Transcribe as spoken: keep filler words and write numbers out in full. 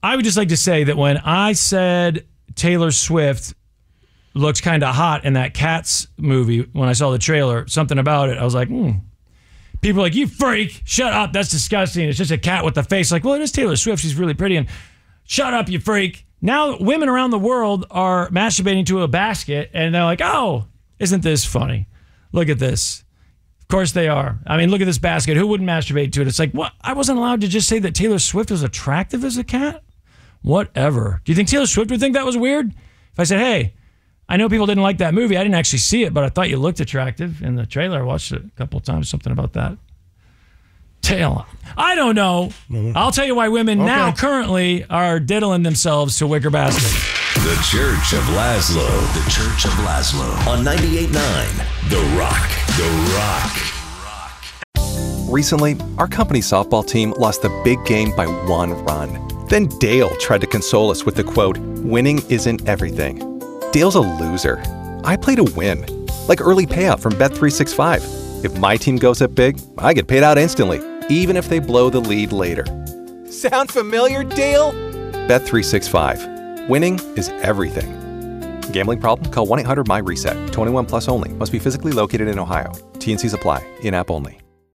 I would just like to say that when I said Taylor Swift looked kind of hot in that Cats movie, when I saw the trailer, something about it, I was like, hmm. People are like, you freak, shut up, that's disgusting. It's just a cat with a face. Like, well, it is Taylor Swift, she's really pretty. And shut up, you freak. Now women around the world are masturbating to a basket, and they're like, oh, isn't this funny? Look at this. Of course they are. I mean, look at this basket. Who wouldn't masturbate to it? It's like, what? I wasn't allowed to just say that Taylor Swift was attractive as a cat? Whatever. Do you think Taylor Swift would think that was weird? If I said, hey, I know people didn't like that movie. I didn't actually see it, but I thought you looked attractive in the trailer. I watched it a couple of times, something about that. Taylor. I don't know. I'll tell you why women okay. now currently are diddling themselves to wicker basket. The Church of Laszlo. The Church of Laszlo. On ninety-eight point nine, The Rock. The Rock. Recently, our company softball team lost the big game by one run. Then Dale tried to console us with the quote, winning isn't everything. Dale's a loser. I play to win. Like early payout from Bet three sixty-five. If my team goes up big, I get paid out instantly, even if they blow the lead later. Sound familiar, Dale? Bet three sixty-five. Winning is everything. Gambling problem? Call one eight hundred M Y RESET. twenty-one plus only. Must be physically located in Ohio. T and C's apply. In-app only.